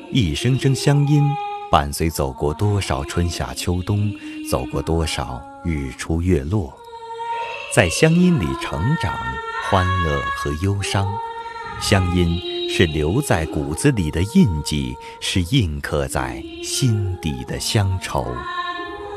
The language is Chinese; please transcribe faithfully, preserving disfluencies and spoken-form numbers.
一声声乡音，伴随走过多少春夏秋冬，走过多少日出月落，在乡音里成长，欢乐和忧伤。乡音是留在骨子里的印记，是印刻在心底的乡愁。